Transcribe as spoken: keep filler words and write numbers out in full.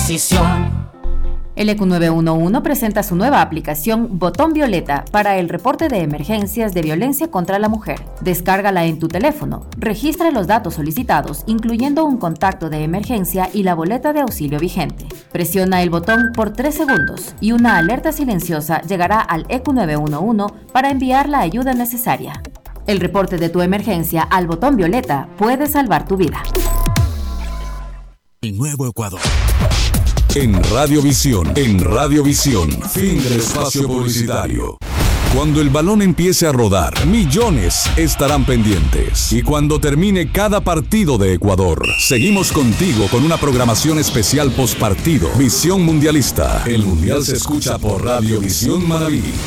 decisión. El E Q nueve uno uno presenta su nueva aplicación Botón Violeta para el reporte de emergencias de violencia contra la mujer. Descárgala en tu teléfono, registra los datos solicitados, incluyendo un contacto de emergencia y la boleta de auxilio vigente. Presiona el botón por tres segundos y una alerta silenciosa llegará al E Q nueve uno uno para enviar la ayuda necesaria. El reporte de tu emergencia al botón violeta puede salvar tu vida. El Nuevo Ecuador. En Radiovisión, en Radiovisión, fin del espacio publicitario. Cuando el balón empiece a rodar, millones estarán pendientes. Y cuando termine cada partido de Ecuador, seguimos contigo con una programación especial postpartido. Visión Mundialista. El Mundial se escucha por Radiovisión Maraví.